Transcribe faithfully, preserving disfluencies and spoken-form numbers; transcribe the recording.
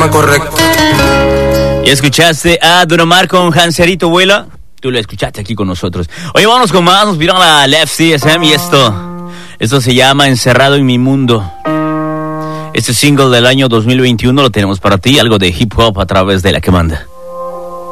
idioma correcto. ¿Y escuchaste a Don Omar con Hanserito Vuela? Tú lo escuchaste aquí con nosotros. Oye, vámonos con más, nos vieron a la Left C S M y esto, esto se llama Encerrado en mi mundo. Este single del año dos mil veintiuno lo tenemos para ti, algo de hip hop a través de La Que Manda.